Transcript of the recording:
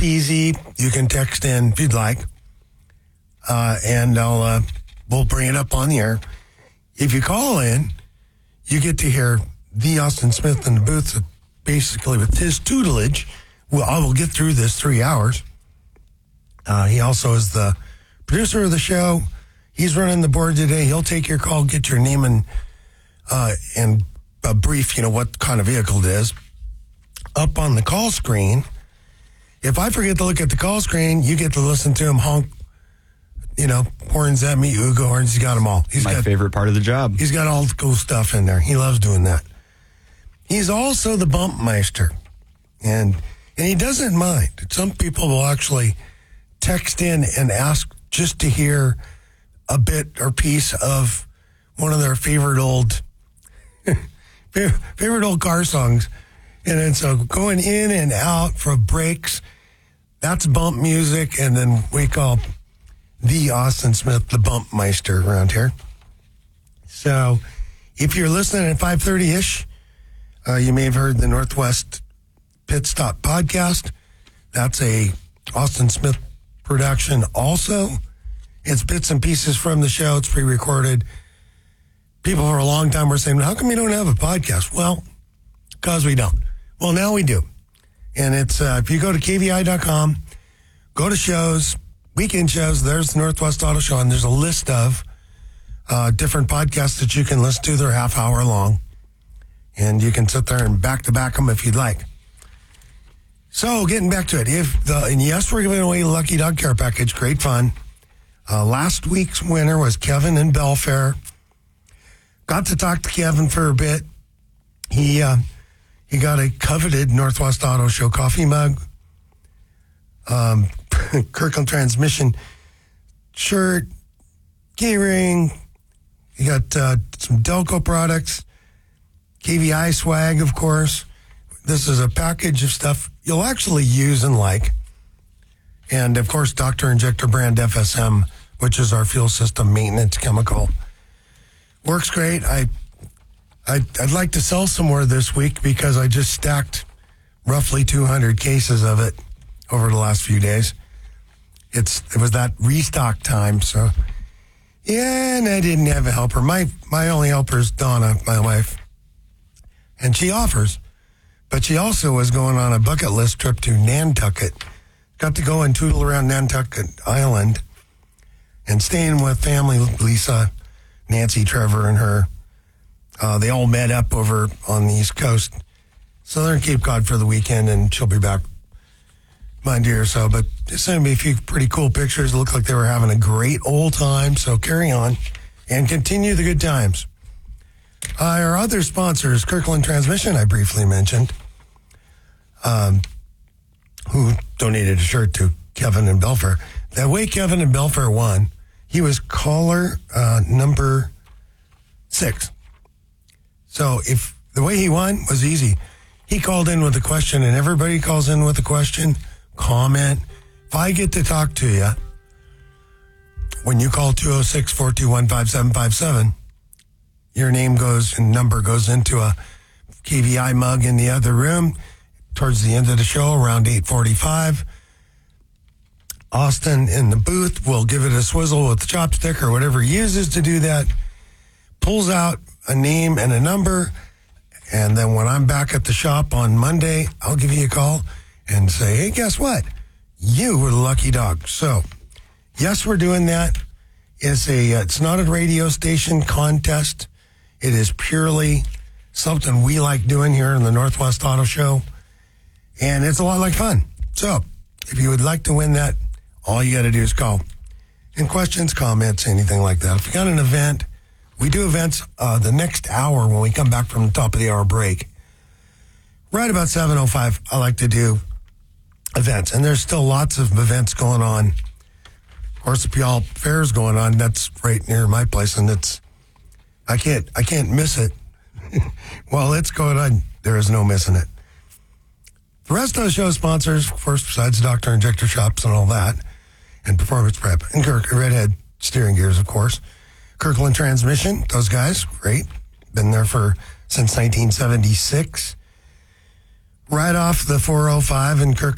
easy. You can text in if you'd like, and we'll bring it up on the air. If you call in, you get to hear the Austin Smith in the booth, basically with his tutelage. Well, I will get through this 3 hours. He also is the producer of the show. He's running the board today. He'll take your call, get your name and a brief, what kind of vehicle it is, up on the call screen. If I forget to look at the call screen, you get to listen to him honk, horns at me, Ugo horns. He's got them all. My favorite part of the job. He's got all the cool stuff in there. He loves doing that. He's also the bump meister, and he doesn't mind. Some people will actually text in and ask just to hear a bit or piece of one of their favorite old car songs. And then so going in and out for breaks, that's bump music. And then we call the Austin Smith the bump meister around here. So if you're listening at 5:30-ish, you may have heard the Northwest Pit Stop podcast. That's a Austin Smith production also. It's bits and pieces from the show. It's pre-recorded. People for a long time were saying, how come you don't have a podcast? Well, because we don't. Well, now we do. And it's, if you go to kvi.com, go to shows, weekend shows, there's the Northwest Auto Show, and there's a list of different podcasts that you can listen to. They're half hour long. And you can sit there and back-to-back them if you'd like. So, getting back to it. And yes, we're giving away a Lucky Dog Care Package. Great fun. Last week's winner was Kevin in Belfair. Got to talk to Kevin for a bit. He got a coveted Northwest Auto Show coffee mug, Kirkland Transmission shirt, key ring. He got some Delco products, KVI swag, of course. This is a package of stuff you'll actually use and like. And, of course, Dr. Injector brand FSM, which is our fuel system maintenance chemical. Works great. I'd like to sell some more this week because I just stacked roughly 200 cases of it over the last few days. It was that restock time, so... Yeah, and I didn't have a helper. My only helper is Donna, my wife. And she offers. But she also was going on a bucket list trip to Nantucket. Got to go and tootle around Nantucket Island and staying with family, Lisa, Nancy, Trevor, and her. They all met up over on the East Coast. So they're in Cape Cod for the weekend, and she'll be back Monday or so. But they sent me a few pretty cool pictures. It looked like they were having a great old time. So carry on and continue the good times. Our other sponsors, Kirkland Transmission, I briefly mentioned, who donated a shirt to Kevin in Belfair. That way Kevin in Belfair won, he was caller number 6. So if the way he won was easy. He called in with a question, and everybody calls in with a question, comment. If I get to talk to you, when you call 206-421-5757, your name goes and number goes into a KVI mug in the other room. Towards the end of the show, around 8:45, Austin in the booth will give it a swizzle with the chopstick or whatever he uses to do that, pulls out a name and a number, and then when I'm back at the shop on Monday, I'll give you a call and say, hey, guess what? You were the lucky dog. So, yes, we're doing that. It's not a radio station contest. It is purely something we like doing here in the Northwest Auto Show. And it's a lot like fun. So, if you would like to win that, all you got to do is call. And questions, comments, anything like that. If you got an event, we do events the next hour when we come back from the top of the hour break. Right about 7:05, I like to do events. And there's still lots of events going on. Of course, the Puyallup Fair is going on. That's right near my place, and I can't miss it. While it's going on, there is no missing it. The rest of the show sponsors, of course, besides Dr. Injector Shops and all that, and Performance Prep, and Redhead Steering Gears, of course. Kirkland Transmission, those guys, great. Been there since 1976. Right off the 405 in Kirkland.